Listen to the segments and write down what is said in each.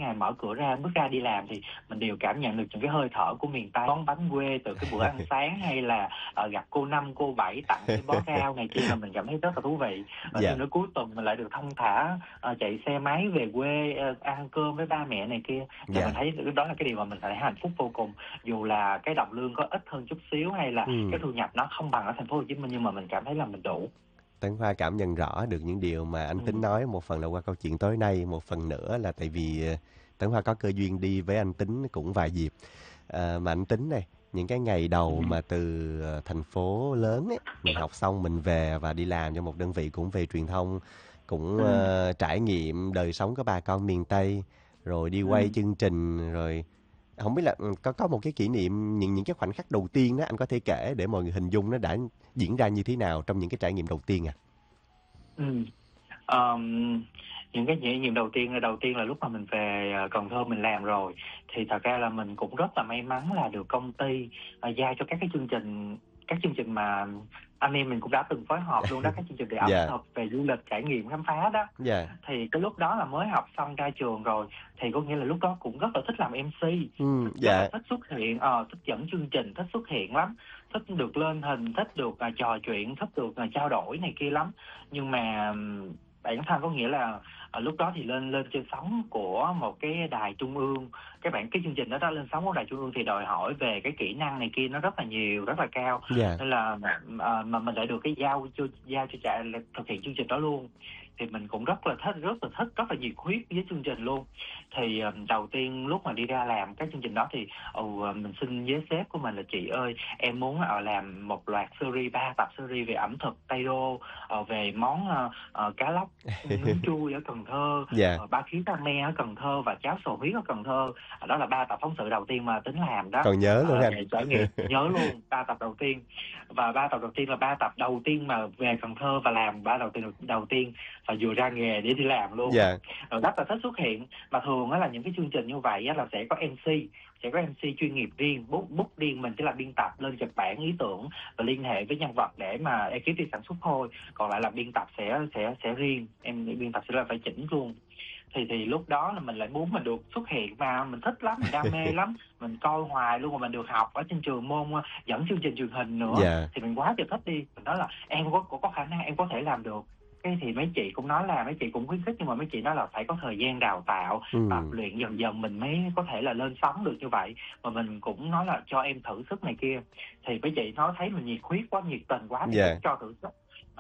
ngày mở cửa ra, bước ra đi làm thì mình đều cảm nhận được những cái hơi thở của miền Tây, món bánh quê từ cái bữa ăn sáng, hay là, gặp cô Năm, cô Bảy tặng cái bó rau này kia là mình cảm thấy rất là thú vị. Rồi Dạ, thêm nữa cuối tuần mình lại được thong thả, chạy xe máy về quê, ăn cơm với ba mẹ này kia, là mình dạ, thấy đó là cái điều mà mình thấy hạnh phúc vô cùng. Dù là cái đồng lương có ít hơn chút xíu, hay là cái ừm. thu nhập nó không bằng ở thành phố Hồ Chí Minh, nhưng mà mình cảm thấy là mình đủ. Tấn Khoa cảm nhận rõ được những điều mà anh Tính Ừm, nói, một phần là qua câu chuyện tối nay, một phần nữa là tại vì, Tấn Khoa có cơ duyên đi với anh Tính cũng vài dịp. Mà anh Tính này, những cái ngày đầu ừm, mà từ, thành phố lớn ấy, mình học xong mình về và đi làm cho một đơn vị cũng về truyền thông, cũng, ừm, trải nghiệm đời sống của bà con miền Tây, rồi đi quay ừm. chương trình, rồi không biết là, có một cái kỷ niệm, những cái khoảnh khắc đầu tiên đó, anh có thể kể để mọi người hình dung nó đã diễn ra như thế nào trong những cái trải nghiệm đầu tiên à? Ừm, ờm, những cái trải nghiệm đầu tiên là lúc mà mình về, Cần Thơ mình làm rồi, thì thật ra là mình cũng rất là may mắn là được công ty, giao cho các chương trình mà anh em mình cũng đã từng phối hợp luôn đó, các chương trình về ẩm Dạ, thực, về du lịch, trải nghiệm, khám phá đó. dạ, Thì cái lúc đó là mới học xong ra trường rồi, thì có nghĩa là lúc đó cũng rất là thích làm MC, rất là dạ, thích xuất hiện, thích dẫn chương trình, thích xuất hiện lắm, thích được lên hình, thích được, trò chuyện, thích được, trao đổi này kia lắm. Nhưng mà, bản thân có nghĩa là, lúc đó thì lên lên trên sóng của một cái đài trung ương, cái chương trình đó lên sóng của đài trung ương thì đòi hỏi về cái kỹ năng này kia nó rất là nhiều, rất là cao, dạ, nên là, mà mình lại được cái giao cho trại là thực hiện chương trình đó luôn. Thì mình cũng rất là nhiệt huyết với chương trình luôn. Thì, đầu tiên lúc mà đi ra làm cái chương trình đó thì, mình xin với sếp của mình là "Chị ơi, em muốn, làm một loạt series, 3 tập series về ẩm thực Tây Đô, về món, cá lóc nướng trui ở Cần Thơ, dạ, ba khía me ở Cần Thơ và cháo sò huyết ở Cần Thơ." Đó là 3 tập phóng sự đầu tiên mà Tính làm đó, còn nhớ luôn anh. về trải nghiệm. Nhớ luôn, 3 tập đầu tiên. Và 3 tập đầu tiên là 3 tập đầu tiên mà về Cần Thơ và làm 3 đầu tiên và vừa ra nghề để đi làm luôn. Dạ, Rất là thích xuất hiện, mà thường á là những cái chương trình như vậy á là sẽ có MC chuyên nghiệp riêng, book riêng, mình chỉ là biên tập lên kịch bản, ý tưởng và liên hệ với nhân vật để mà ekip đi sản xuất thôi. Còn lại là biên tập sẽ riêng, biên tập sẽ là phải chỉnh luôn. Thì lúc đó là mình lại muốn mình được xuất hiện mà mình thích lắm, mình đam mê lắm, mình coi hoài luôn, mà mình được học ở trên trường môn, dẫn chương trình truyền hình nữa, dạ, thì mình quá trời thích đi. Mình nói là "Em có khả năng, em có thể làm được." Cái thì mấy chị cũng nói là mấy chị cũng khuyến khích, nhưng mà mấy chị nói là phải có thời gian đào tạo, tập ừm, luyện dần dần mình mới có thể là lên sóng được như vậy. Mà mình cũng nói là cho em thử sức này kia, thì mấy chị nói thấy mình nhiệt huyết quá, nhiệt tình quá thì dạ, cũng cho thử sức.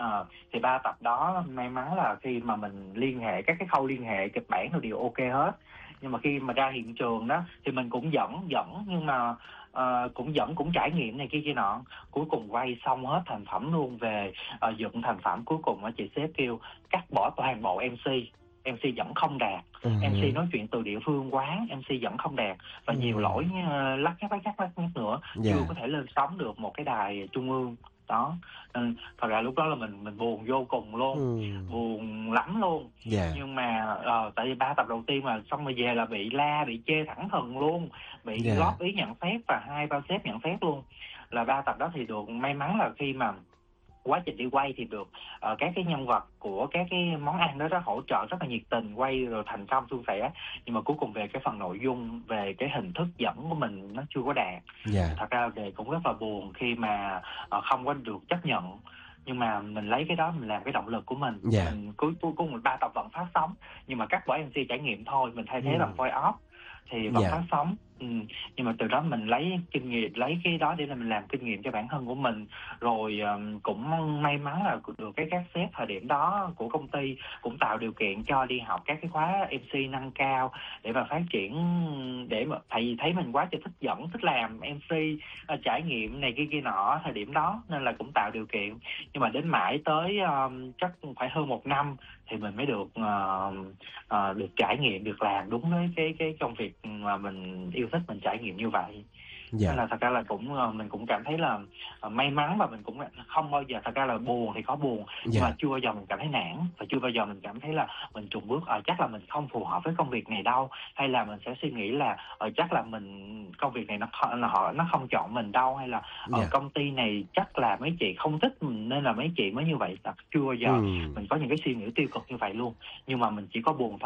Thì 3 tập đó may mắn là khi mà mình liên hệ, các cái khâu liên hệ kịch bản rồi đều ok hết. Nhưng mà khi mà ra hiện trường đó thì mình cũng dẫn nhưng mà, cũng trải nghiệm này kia kia nọ. Cuối cùng quay xong hết thành phẩm luôn, về, dựng thành phẩm cuối cùng á chị sếp kêu cắt bỏ toàn bộ MC. MC vẫn không đạt, à MC há, nói chuyện từ địa phương quá, MC vẫn không đạt và nhiều lỗi, lắt nhắt nữa, chưa dạ, có thể lên sóng được một cái đài trung ương. Đó, thật ra lúc đó là mình buồn vô cùng luôn, buồn lắm luôn. dạ, Nhưng mà, tại vì 3 tập đầu tiên mà, xong rồi về là bị la, bị chê thẳng thừng luôn, bị dạ, góp ý nhận xét và 2 ba sếp nhận xét luôn. Là 3 tập đó thì được may mắn là khi mà quá trình đi quay thì được, các cái nhân vật của các cái món ăn đó hỗ trợ rất là nhiệt tình, quay rồi thành công suôn sẻ. Nhưng mà cuối cùng về cái phần nội dung, về cái hình thức dẫn của mình nó chưa có đạt. Thì dạ, thật ra về cũng rất là buồn khi mà, không có được chấp nhận. Nhưng mà mình lấy cái đó mình làm cái động lực của mình. dạ, Cuối cuối cùng 3 tập vẫn phát sóng, nhưng mà cắt bỏ MC trải nghiệm thôi, mình thay thế bằng ừm, voice off thì vẫn dạ, phát sóng. Nhưng mà từ đó mình lấy kinh nghiệm, lấy cái đó để là mình làm kinh nghiệm cho bản thân của mình. Rồi, cũng may mắn là được các sếp thời điểm đó của công ty cũng tạo điều kiện cho đi học các cái khóa MC nâng cao để mà phát triển, để mà tại vì thấy mình quá trời thích dẫn, thích làm MC, trải nghiệm này kia kia nọ thời điểm đó, nên là cũng tạo điều kiện. Nhưng mà đến mãi tới, chắc phải hơn 1 năm thì mình mới được, được trải nghiệm, được làm đúng với cái công việc mà mình yêu thích, mình trải nghiệm như vậy. Nên dạ, là thật ra là mình cũng cảm thấy là, may mắn, và mình cũng không bao giờ, thật ra là buồn thì có buồn, nhưng mà dạ, chưa bao giờ mình cảm thấy nản, và chưa bao giờ mình cảm thấy là mình chùn bước, chắc là mình không phù hợp với công việc này đâu, hay là mình sẽ suy nghĩ là, chắc là công việc này nó không chọn mình đâu, hay là, dạ, công ty này chắc là mấy chị không thích mình nên là mấy chị mới như vậy. Chưa bao giờ ừm. mình có những cái suy nghĩ tiêu cực như vậy luôn, nhưng mà mình chỉ có buồn thôi.